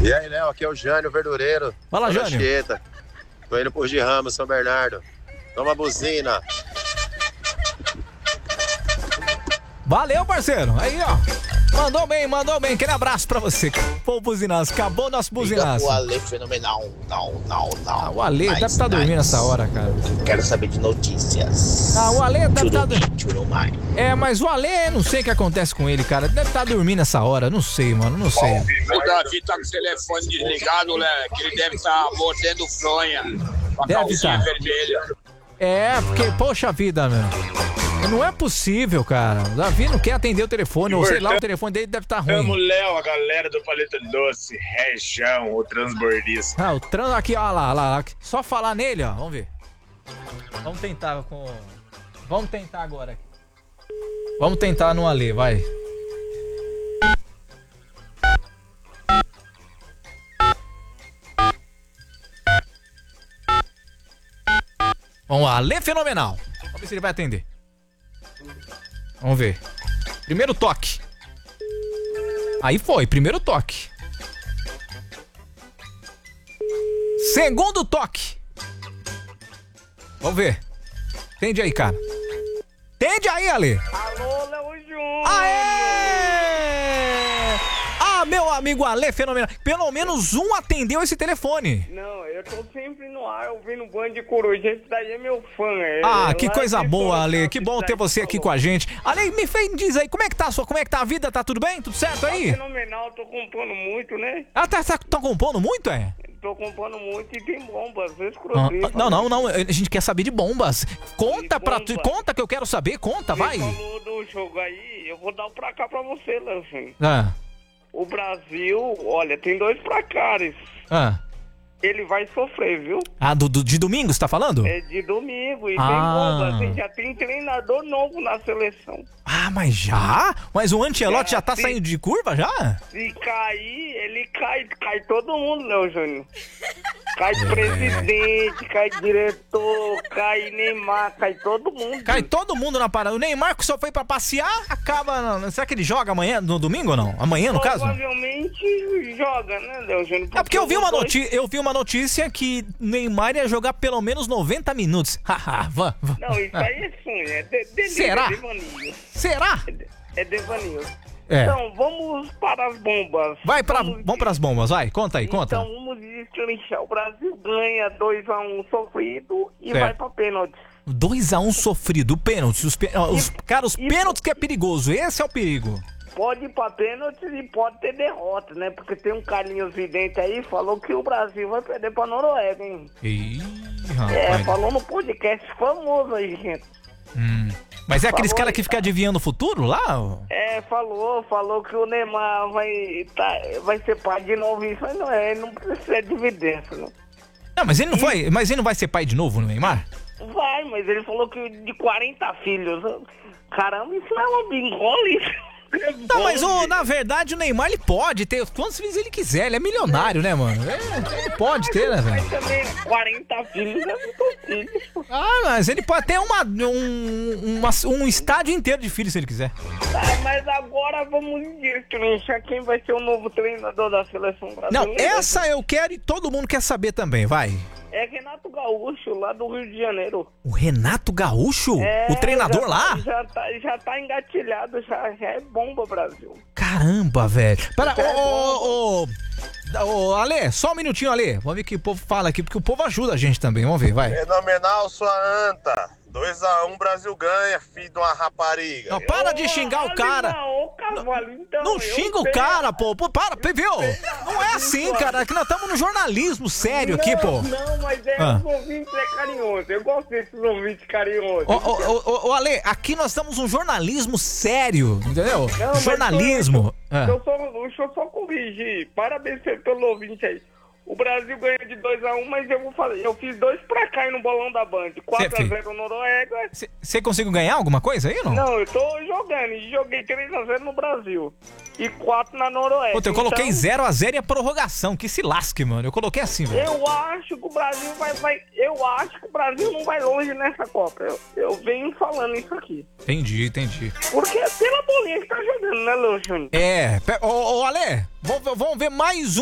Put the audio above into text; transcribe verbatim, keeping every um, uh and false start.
E aí, Léo, aqui é o Jânio Verdureiro. Fala, Jânio. Chieta. Tô indo por de Ramos, São Bernardo. Toma a buzina. Valeu, parceiro. Aí, ó. Mandou bem, mandou bem. Aquele abraço pra você. Pô, buzinaço. Acabou nosso buzinaço. O Ale fenomenal. Não, não, não. Ah, o Ale deve estar dormindo nessa hora, cara. Quero saber de notícias. Ah, o Ale deve estar dormindo. Churumai. É, mas o Ale, não sei o que acontece com ele, cara. Deve estar dormindo nessa hora. Não sei, mano. Não sei. O Davi tá com o telefone desligado, Léo. Que ele deve estar tá mordendo fronha. Com a Deve calcinha tá. vermelha. É, porque, poxa vida, meu. Não é possível, cara. O Davi não quer atender o telefone, ou sei lá, o telefone dele deve estar ruim. Tamo, Léo, a galera do Paleta Doce, Região, o transbordista. Ah, o trans aqui, ó lá, lá, lá. Só falar nele, ó. Vamos ver. Vamos tentar com. Vamos tentar agora. Vamos tentar no Ale, vai. Vamos lá, Ale fenomenal. Vamos ver se ele vai atender. Vamos ver. Primeiro toque. Aí foi, primeiro toque. Segundo toque. Vamos ver. Atende aí, cara. Atende aí, Ale. Alô, Léo Júnior. Aê! Ah, meu amigo Ale, fenomenal. Pelo menos um atendeu esse telefone. Não, eu tô sempre no ar ouvindo Band de Coruja. Esse daí é meu fã. É, Ah, que lá coisa de boa, Sorocaba, Ale. Que bom esse ter daí você aqui falou. com a gente. Ale, me fez, diz aí, como é que tá a sua, como é que tá a vida? Tá tudo bem? Tudo certo Tá aí? fenomenal, tô compondo muito, né? Ah, tá, tá, tá compondo muito, é? Tô compondo muito e tem bombas, Ah, exclusivas. não, não, não, a gente quer saber de bombas. Conta De pra tu, bomba. conta que eu quero saber, conta, Você vai. falou do jogo aí, eu vou dar um pra cá pra você, Léo. Ah, O Brasil, olha, tem dois placares. ah. Ele vai sofrer, viu? Ah, do, do- de domingo você tá falando? É de domingo e Ah. tem bombas. Assim, já tem treinador novo na seleção. Ah, mas já? Mas o Ancelotti já, Já, tá sim. saindo de curva já? Se cair, ele cai, cai todo mundo, Léo Júnior. Cai É. presidente, cai diretor, cai Neymar, cai todo mundo. Cai todo mundo na parada. O Neymar que só foi pra passear, acaba... Será que ele joga amanhã, no domingo ou não? Amanhã, no caso? Provavelmente joga, né, Léo Júnior? É porque eu vi os uma dois- notícia, eu vi uma notícia que Neymar ia jogar pelo menos noventa minutos. Haha, vã, vã. Não, isso aí é sonho, é de, delírio, Será? é devaneio. Será? É, de- é devaneio. É. Então, vamos para as bombas. Vai pra, Vamos vamos pras bombas, vai. Conta aí, conta. Então, vamos destrinchar. O Brasil ganha dois a um sofrido e Certo. vai pra pênalti. dois a um sofrido, pênalti. Os, pê- ó, os, cara, os e- pênaltis que é perigoso. Esse é o perigo. Pode ir pra pênalti e pode ter derrota, né? Porque tem um Carlinhos Vidente aí, falou que o Brasil vai perder pra Noruega, hein? Ih, É, rapaz. falou no podcast famoso aí, gente. Hum. Mas é aqueles Falou caras aí. que ficam adivinhando o futuro lá? ó? É, falou, falou que o Neymar vai, tá, vai ser pai de novo. Isso aí não é, não precisa de evidência, não. Não, mas ele não foi. Mas ele não vai ser pai de novo, no Neymar? Vai, mas ele falou que de quarenta filhos. Caramba, isso não é uma bingola, isso. É Não, mas bom, o, gente. na verdade o Neymar ele pode ter quantos filhos ele quiser. Ele é milionário, né, mano? É, ele pode ter, né, velho? Mas também quarenta filhos é muito filhos. Ah, mas ele pode ter uma, um, uma- um estádio inteiro de filhos se ele quiser. Ah, mas agora vamos destrinchar quem vai ser o novo treinador da seleção brasileira. Não, essa eu quero e todo mundo quer saber também, vai. É Renato Gaúcho, lá do Rio de Janeiro. O Renato Gaúcho? É, o treinador já, lá? Já tá, já tá engatilhado, já, já é bomba, Brasil. Caramba, velho. Pera, Já é ô, ô, ô, ô, Ale, só um minutinho, Ale. Vamos ver o que o povo fala aqui, porque o povo ajuda a gente também. Vamos ver, vai. Fenomenal, sua anta. dois a um, Brasil ganha, filho de uma rapariga. Não, para de xingar o cara. Não, cavalo, então, Não eu xinga o sei. cara, pô. Pô, para, viu? Não é assim, cara. Que nós estamos no jornalismo sério aqui, pô. Não, mas é, Ah. os ouvintes é carinhoso. Eu gosto desses ouvintes carinhosos. Ô, ô, ô, ô, ô, Ale, aqui nós estamos um jornalismo sério, entendeu? Não, mas Jornalismo. Deixa Ah. eu só, deixa eu só corrigir. Parabéns pelo ouvinte aí. O Brasil ganha de dois a um, mas eu vou fazer. Eu fiz dois pra cá no bolão da Band. quatro a zero Noruega. Você conseguiu ganhar alguma coisa aí, não? Não, eu tô jogando e joguei três a zero no Brasil. E quatro na Noruega. Puta, eu coloquei Então, zero a zero e a prorrogação. Que se lasque, mano. Eu coloquei assim, velho. Eu acho que o Brasil vai, vai. Eu acho que o Brasil não vai longe nessa Copa. Eu, eu venho falando isso aqui. Entendi, entendi. Porque é pela bolinha que tá jogando, né, Léo Júnior? É, pe- ô, ô Ale, vamos, vamos ver mais um.